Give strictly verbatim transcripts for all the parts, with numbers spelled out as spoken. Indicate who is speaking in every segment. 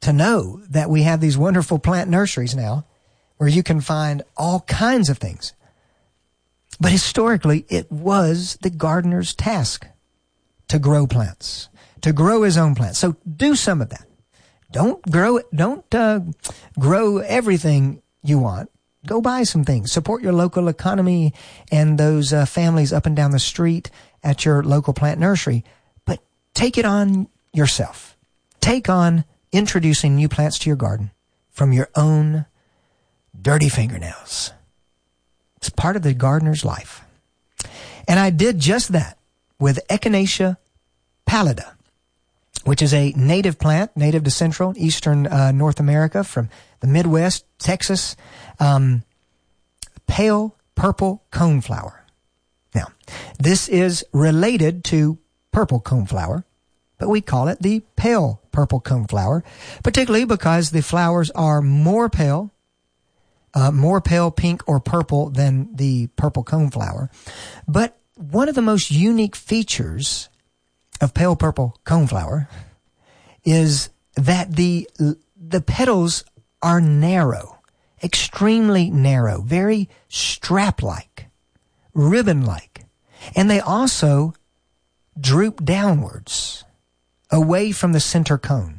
Speaker 1: to know that we have these wonderful plant nurseries now where you can find all kinds of things. But historically, it was the gardener's task to grow plants, to grow his own plants. So do some of that. Don't grow it. Don't uh, grow everything you want. Go buy some things. Support your local economy and those uh, families up and down the street at your local plant nursery. But take it on yourself. Take on introducing new plants to your garden from your own dirty fingernails. It's part of the gardener's life. And I did just that with Echinacea pallida, which is a native plant, native to central and eastern uh, North America from the Midwest, Texas, um, pale purple coneflower. Now, this is related to purple coneflower, but we call it the pale purple coneflower, particularly because the flowers are more pale, uh, more pale pink or purple than the purple coneflower. But one of the most unique features of pale purple coneflower is that the the petals are narrow, extremely narrow, very strap-like, ribbon-like, and they also droop downwards, away from the center cone.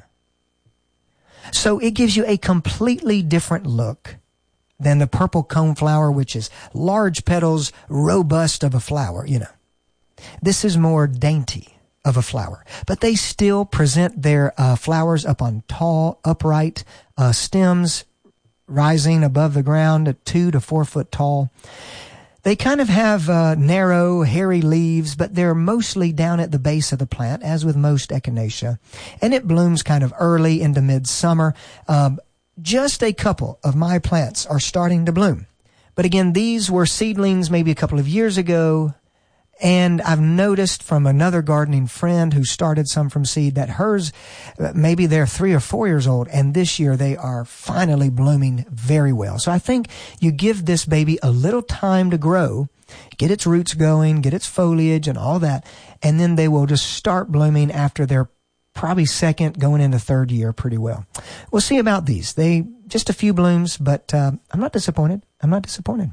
Speaker 1: So it gives you a completely different look than the purple coneflower, which is large petals, robust of a flower, you know. This is more dainty of a flower, but they still present their uh, flowers up on tall, upright uh, stems, rising above the ground at two to four foot tall. They kind of have uh, narrow, hairy leaves, but they're mostly down at the base of the plant, as with most echinacea. And it blooms kind of early into midsummer. Um, just a couple of my plants are starting to bloom. But again, these were seedlings maybe a couple of years ago. And I've noticed from another gardening friend who started some from seed that hers, maybe they're three or four years old, and this year they are finally blooming very well. So I think you give this baby a little time to grow, get its roots going, get its foliage and all that, and then they will just start blooming after their probably second, going into third year pretty well. We'll see about these. They just a few blooms, but uh, I'm not disappointed. I'm not disappointed.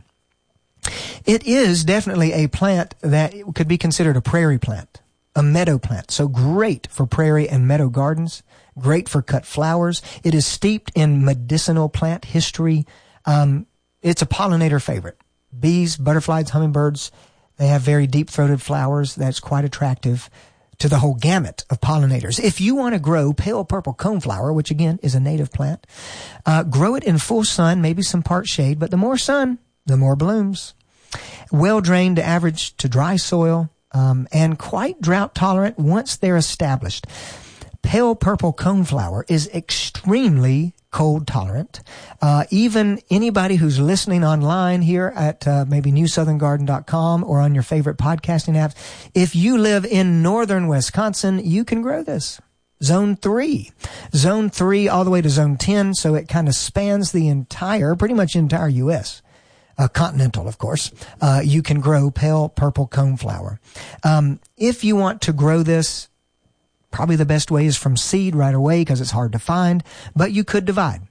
Speaker 1: It is definitely a plant that could be considered a prairie plant, a meadow plant. So great for prairie and meadow gardens, great for cut flowers. It is steeped in medicinal plant history. Um, it's a pollinator favorite. Bees, butterflies, hummingbirds, they have very deep-throated flowers. That's quite attractive to the whole gamut of pollinators. If you want to grow pale purple coneflower, which again is a native plant, uh, grow it in full sun, maybe some part shade, but the more sun, the more blooms. Well drained to average to dry soil, um, and quite drought tolerant once they're established. Pale purple coneflower is extremely cold tolerant. Uh, even anybody who's listening online here at uh, maybe new southern garden dot com or on your favorite podcasting apps, if you live in northern Wisconsin, you can grow this. Zone three. Zone three all the way to zone ten, so it kind of spans the entire, pretty much entire U S Uh, continental, of course. Uh, you can grow pale purple coneflower. Um, if you want to grow this, probably the best way is from seed right away because it's hard to find, but you could divide.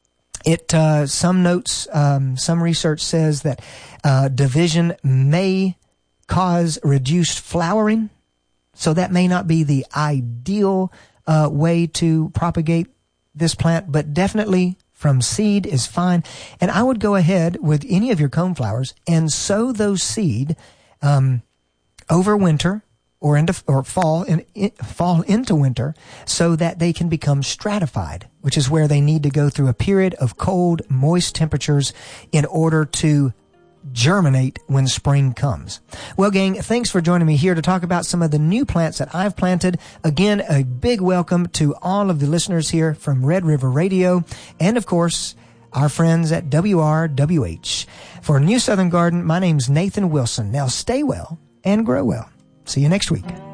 Speaker 1: It, uh, some notes, um, some research says that, uh, division may cause reduced flowering. So that may not be the ideal, uh, way to propagate this plant, but definitely from seed is fine. And I would go ahead with any of your coneflowers and sow those seed um, over winter or into or fall in, in fall into winter, so that they can become stratified, which is where they need to go through a period of cold, moist temperatures in order to germinate when spring comes. Well, gang, thanks for joining me here to talk about some of the new plants that I've planted. Again, a big welcome to all of the listeners here from Red River Radio and, of course, our friends at W R W H. For New Southern Garden, my name's Nathan Wilson. Now stay well and grow well. See you next week.